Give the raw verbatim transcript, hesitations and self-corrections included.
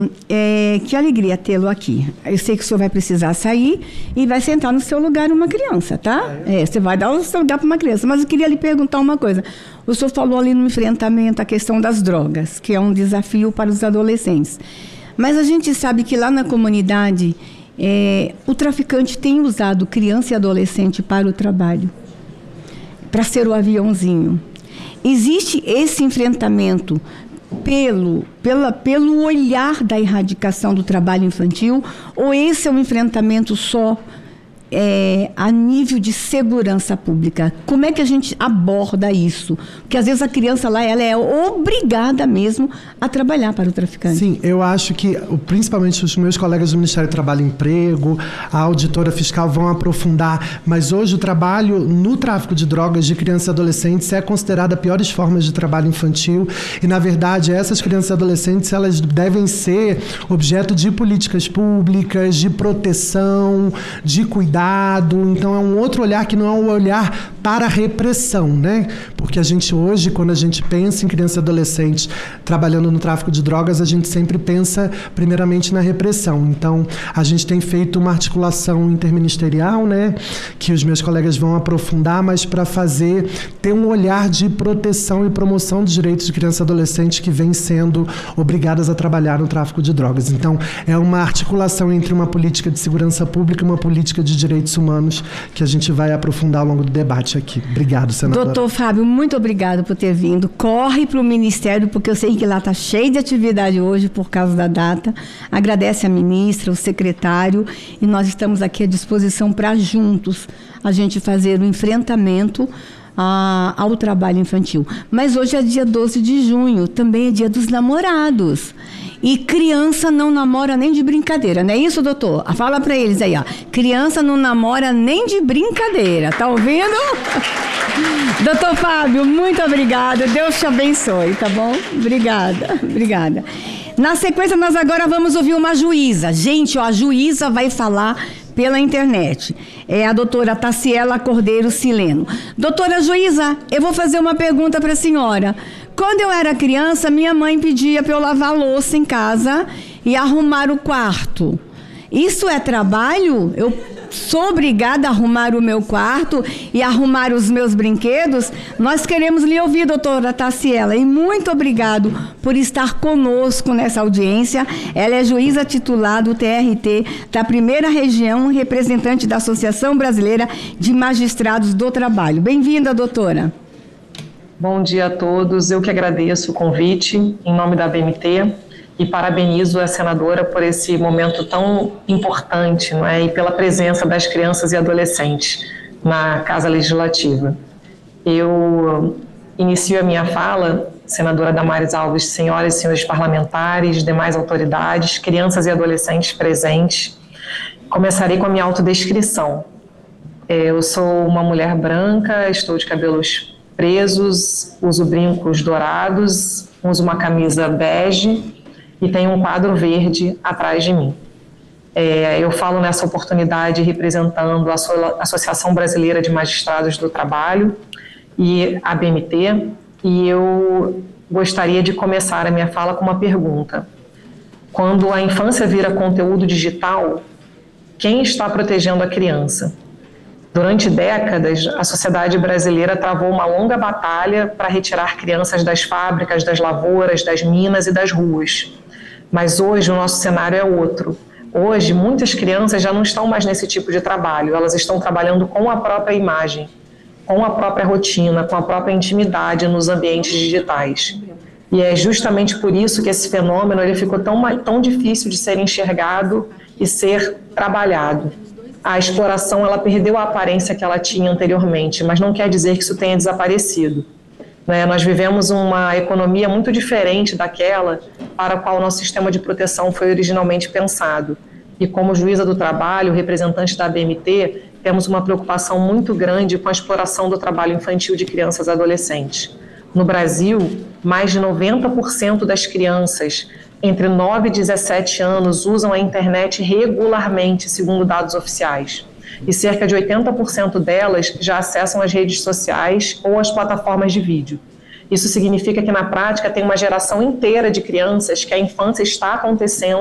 É, que alegria tê-lo aqui. Eu sei que o senhor vai precisar sair e vai sentar no seu lugar uma criança, tá? É, você vai dar o seu lugar para uma criança. Mas eu queria lhe perguntar uma coisa. O senhor falou ali no enfrentamento a questão das drogas, que é um desafio para os adolescentes. Mas a gente sabe que lá na comunidade, é, o traficante tem usado criança e adolescente para o trabalho, para ser o aviãozinho. Existe esse enfrentamento Pelo, pela, pelo olhar da erradicação do trabalho infantil, ou esse é um enfrentamento só é, a nível de segurança pública? Como é que a gente aborda isso? Porque às vezes a criança lá, ela é obrigada mesmo a trabalhar para o traficante. Sim, eu acho que principalmente os meus colegas do Ministério do Trabalho e Emprego, a auditora fiscal vão aprofundar, mas hoje o trabalho no tráfico de drogas de crianças e adolescentes é considerada a piores formas de trabalho infantil e, na verdade, essas crianças e adolescentes, elas devem ser objeto de políticas públicas, de proteção, de cuidado. Então é um outro olhar que não é um olhar para a repressão, né? Porque a gente hoje, quando a gente pensa em crianças e adolescentes trabalhando no tráfico de drogas, a gente sempre pensa primeiramente na repressão. Então a gente tem feito uma articulação interministerial, né? Que os meus colegas vão aprofundar, mas para fazer, ter um olhar de proteção e promoção dos direitos de crianças e adolescentes que vêm sendo obrigadas a trabalhar no tráfico de drogas. Então é uma articulação entre uma política de segurança pública e uma política de direitos humanos que a gente vai aprofundar ao longo do debate aqui. Obrigado, senadora. Doutor Fábio, muito obrigado por ter vindo. Corre para o Ministério, porque eu sei que lá está cheio de atividade hoje por causa da data. Agradece a ministra, o secretário, e nós estamos aqui à disposição para juntos a gente fazer o enfrentamento a, ao trabalho infantil. Mas hoje é dia doze de junho, também é dia dos namorados. E criança não namora nem de brincadeira, não é isso, doutor? Fala para eles aí, ó. Criança não namora nem de brincadeira, tá ouvindo? Doutor Fábio, muito obrigada. Deus te abençoe, tá bom? Obrigada, obrigada. Na sequência, nós agora vamos ouvir uma juíza. Gente, ó, a juíza vai falar pela internet. É a doutora Taciela Cordeiro Sileno. Doutora juíza, eu vou fazer uma pergunta para a senhora. Quando eu era criança, minha mãe pedia para eu lavar louça em casa e arrumar o quarto. Isso é trabalho? Eu sou obrigada a arrumar o meu quarto e arrumar os meus brinquedos? Nós queremos lhe ouvir, doutora Taciela, e muito obrigado por estar conosco nessa audiência. Ela é juíza titular do T R T da primeira região, representante da Associação Brasileira de Magistrados do Trabalho. Bem-vinda, doutora. Bom dia a todos. Eu que agradeço o convite em nome da A B M T e parabenizo a senadora por esse momento tão importante, não é? E pela presença das crianças e adolescentes na Casa Legislativa. Eu inicio a minha fala, senadora Damares Alves, senhoras e senhores parlamentares, demais autoridades, crianças e adolescentes presentes. Começarei com a minha autodescrição. Eu sou uma mulher branca, estou de cabelos presos, uso brincos dourados, uso uma camisa bege e tenho um quadro verde atrás de mim. É, eu falo nessa oportunidade representando a Associação Brasileira de Magistrados do Trabalho e a A B M T, e eu gostaria de começar a minha fala com uma pergunta. Quando a infância vira conteúdo digital, quem está protegendo a criança? Durante décadas, a sociedade brasileira travou uma longa batalha para retirar crianças das fábricas, das lavouras, das minas e das ruas. Mas hoje o nosso cenário é outro. Hoje, muitas crianças já não estão mais nesse tipo de trabalho, elas estão trabalhando com a própria imagem, com a própria rotina, com a própria intimidade nos ambientes digitais. E é justamente por isso que esse fenômeno ele ficou tão, tão difícil de ser enxergado e ser trabalhado. A exploração ela perdeu a aparência que ela tinha anteriormente, mas não quer dizer que isso tenha desaparecido. Né? Nós vivemos uma economia muito diferente daquela para a qual o nosso sistema de proteção foi originalmente pensado. E como juíza do trabalho, representante da A B M T, temos uma preocupação muito grande com a exploração do trabalho infantil de crianças e adolescentes. No Brasil, mais de noventa por cento das crianças entre nove e dezessete anos usam a internet regularmente, segundo dados oficiais. E cerca de oitenta por cento delas já acessam as redes sociais ou as plataformas de vídeo. Isso significa que, na prática, tem uma geração inteira de crianças que a infância está acontecendo